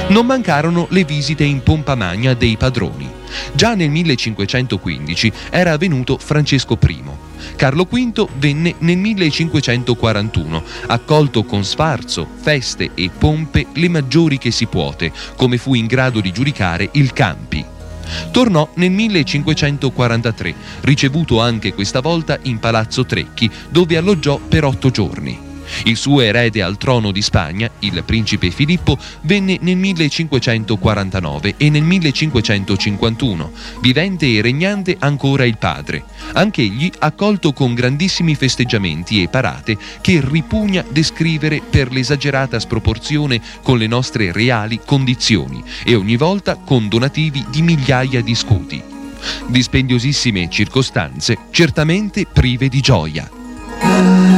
Non mancarono le visite in pompa magna dei padroni. Già nel 1515 era venuto Francesco I. Carlo V venne nel 1541, accolto con sfarzo, feste e pompe le maggiori che si puote, come fu in grado di giudicare il Campi. Tornò nel 1543, ricevuto anche questa volta in Palazzo Trecchi, dove alloggiò per 8 giorni. Il suo erede al trono di Spagna, il principe Filippo, venne nel 1549 e nel 1551, vivente e regnante ancora il padre. Anch'egli accolto con grandissimi festeggiamenti e parate che ripugna descrivere per l'esagerata sproporzione con le nostre reali condizioni e ogni volta con donativi di migliaia di scudi. Dispendiosissime circostanze, certamente prive di gioia.